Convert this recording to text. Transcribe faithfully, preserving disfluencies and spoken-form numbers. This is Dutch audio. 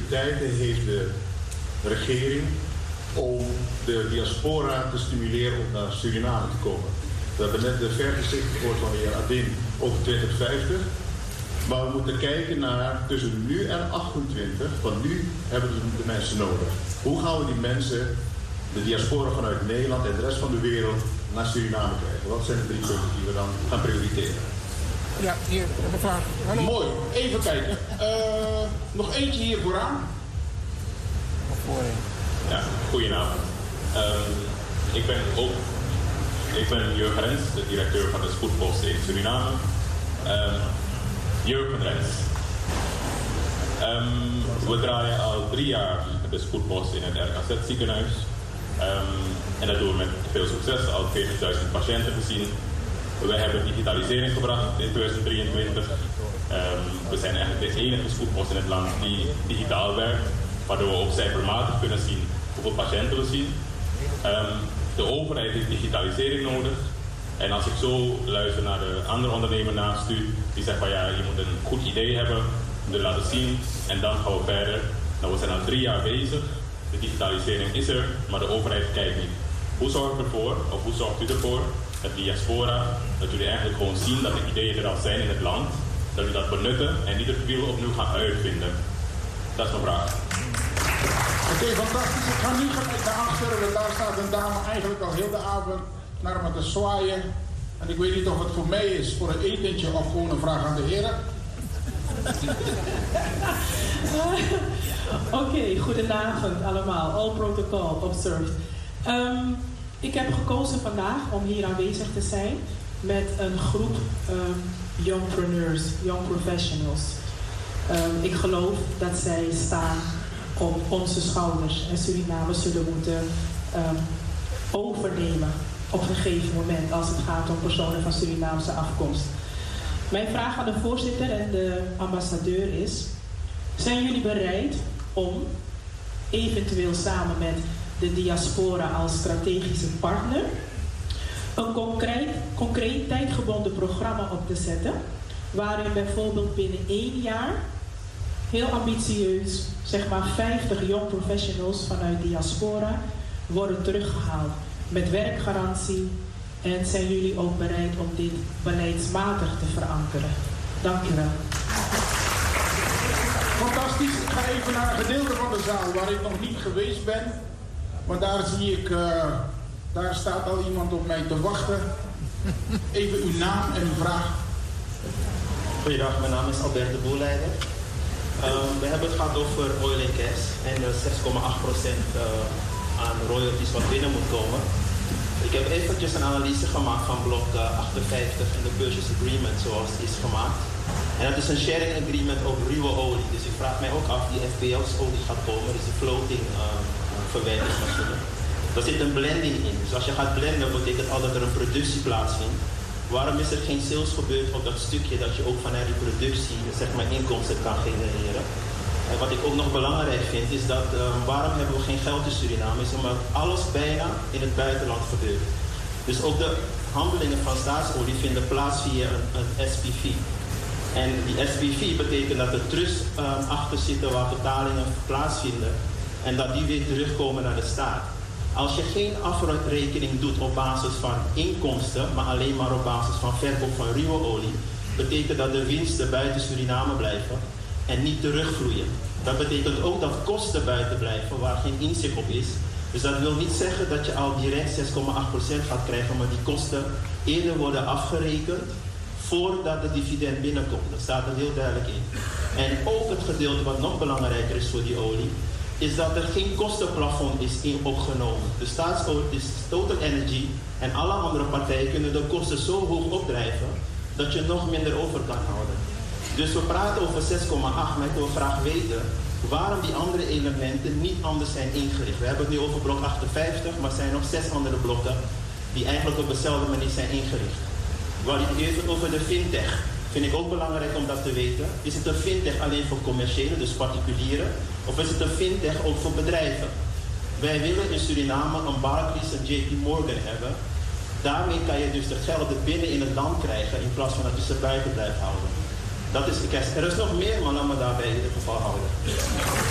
prioriteiten heeft de regering om de diaspora te stimuleren om naar Suriname te komen. We hebben net de vergezicht gehoord van de heer Adin over twintig vijftig. Maar we moeten kijken naar tussen nu en achtentwintig, want nu hebben we de mensen nodig. Hoe gaan we die mensen, de diaspora vanuit Nederland en de rest van de wereld, naar Suriname krijgen? Wat zijn de drie punten die we dan gaan prioriteren? Ja, hier, mevrouw. Hallo. Mooi, even kijken. Uh, nog eentje hier vooraan. Ja, goedenavond. Um, ik ben ook, ik ben Jurgen Rens, de directeur van de spoedpost in Suriname. Um, Jurgen Rens. Um, we draaien al drie jaar de spoedpost in het R K Z ziekenhuis. Um, en dat doen we met veel succes, al veertigduizend patiënten gezien. We hebben digitalisering gebracht in tweeduizend drieëntwintig. Um, we zijn eigenlijk de enige spoedpost in het land die digitaal werkt, waardoor we ook cijfermatig kunnen zien hoeveel patiënten we zien. Um, de overheid heeft digitalisering nodig. En als ik zo luister naar de andere ondernemer naast u, die zegt van ja, je moet een goed idee hebben, te laten zien en dan gaan we verder. Nou, we zijn al drie jaar bezig. De digitalisering is er, maar de overheid kijkt niet. Hoe zorgt u ervoor, of hoe zorgt u ervoor dat de diaspora, dat jullie eigenlijk gewoon zien dat de ideeën er al zijn in het land, dat u dat benutten en niet het wiel opnieuw gaan uitvinden? Dat is mijn vraag. Oké, okay, fantastisch. Ik ga nu gelijk de aanstellen, want daar staat een dame eigenlijk al heel de avond naar me te zwaaien. En ik weet niet of het voor mij is, voor een etentje of gewoon een vraag aan de heren. Oké, okay, goedenavond allemaal. All protocol observed. Um, ik heb gekozen vandaag om hier aanwezig te zijn met een groep um, youngpreneurs, young professionals. Um, ik geloof dat zij staan op onze schouders en Suriname zullen moeten um, overnemen op een gegeven moment als het gaat om personen van Surinaamse afkomst. Mijn vraag aan de voorzitter en de ambassadeur is: zijn jullie bereid om eventueel samen met de diaspora als strategische partner een concreet, concreet tijdgebonden programma op te zetten, waarin bijvoorbeeld binnen één jaar heel ambitieus, zeg maar vijftig young professionals vanuit diaspora worden teruggehaald met werkgarantie? En zijn jullie ook bereid om dit beleidsmatig te verankeren? Dank u wel. Fantastisch. Ik ga even naar een gedeelte van de zaal waar ik nog niet geweest ben. Maar daar zie ik, uh, daar staat al iemand op mij te wachten. Even uw naam en uw vraag. Goedendag, mijn naam is Albert de Boeleider. Uh, we hebben het gehad over oil and gas en de zes komma acht procent uh, aan royalties wat binnen moet komen. Ik heb eventjes een analyse gemaakt van blok uh, achtenvijftig en de purchase agreement zoals het is gemaakt. En dat is een sharing agreement over ruwe olie. Dus ik vraag mij ook af die F P L-olie gaat komen, dus de floating uh, verwerkingsmachine. Daar zit een blending in. Dus als je gaat blenden, betekent al dat er een productie plaatsvindt. Waarom is er geen sales gebeurd op dat stukje dat je ook vanuit die productie zeg maar inkomsten kan genereren? En wat ik ook nog belangrijk vind is dat uh, waarom hebben we geen geld in Suriname? Is omdat alles bijna in het buitenland gebeurt. Dus ook de handelingen van staatsolie vinden plaats via een, een S P V. En die S P V betekent dat er trust uh, achter zitten waar betalingen plaatsvinden en dat die weer terugkomen naar de staat. Als je geen afrekening doet op basis van inkomsten, maar alleen maar op basis van verkoop van ruwe olie, betekent dat de winsten buiten Suriname blijven en niet terugvloeien. Dat betekent ook dat kosten buiten blijven waar geen inzicht op is. Dus dat wil niet zeggen dat je al direct zes komma acht procent gaat krijgen, maar die kosten eerder worden afgerekend voordat de dividend binnenkomt. Dat staat er heel duidelijk in. En ook het gedeelte wat nog belangrijker is voor die olie, is dat er geen kostenplafond is in opgenomen. De staatsolie is Total Energy en alle andere partijen kunnen de kosten zo hoog opdrijven dat je nog minder over kan houden. Dus we praten over zes komma acht, maar ik wil graag weten waarom die andere elementen niet anders zijn ingericht. We hebben het nu over blok achtenvijftig, maar er zijn nog zes andere blokken die eigenlijk op dezelfde manier zijn ingericht. Waar je even over de fintech, vind ik ook belangrijk om dat te weten. Is het een fintech alleen voor commerciële, dus particulieren, of is het een fintech ook voor bedrijven? Wij willen in Suriname een Barclays en J P Morgan hebben. Daarmee kan je dus de gelden binnen in het land krijgen in plaats van dat je ze buiten blijft houden. Dat is de kerst. Er is nog meer, maar laat me daarbij in ieder geval houden.